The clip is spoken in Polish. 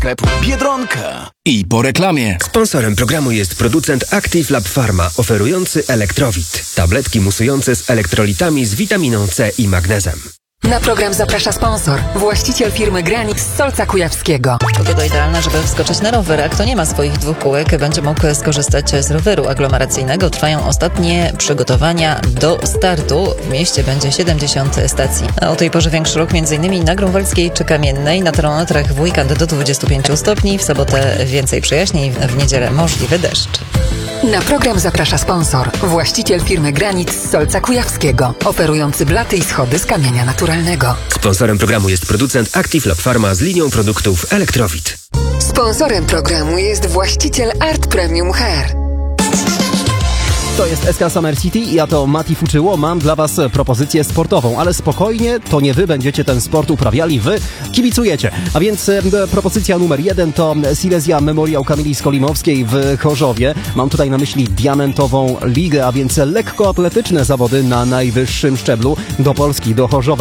sklepu Biedronka. I po reklamie. Sponsorem programu jest producent Active Lab Pharma, oferujący Elektrowit. Tabletki musujące z elektrolitami z witaminą C i magnezem. Na program zaprasza sponsor, właściciel firmy Granit z Solca Kujawskiego. Pogoda idealna, żeby wskoczyć na rower, a kto nie ma swoich 2 kółek, będzie mógł skorzystać z roweru aglomeracyjnego. Trwają ostatnie przygotowania do startu. W mieście będzie 70 stacji. A o tej porze większy ruch m.in. na Grunwaldzkiej czy Kamiennej. Na termometrach w weekend do 25 stopni, w sobotę więcej przejaśnień, w niedzielę możliwy deszcz. Na program zaprasza sponsor, właściciel firmy Granit z Solca Kujawskiego, oferujący blaty i schody z kamienia naturalnego. Sponsorem programu jest producent Active Lab Pharma z linią produktów Elektrowit. Sponsorem programu jest właściciel Art Premium Hair. To jest SK Summer City, ja to Mati Fuczyło, mam dla Was propozycję sportową, ale spokojnie, to nie Wy będziecie ten sport uprawiali, Wy kibicujecie. A więc propozycja numer 1 to Silesia Memoriał Kamili Skolimowskiej w Chorzowie. Mam tutaj na myśli diamentową ligę, a więc lekkoatletyczne zawody na najwyższym szczeblu do Polski, do Chorzowa.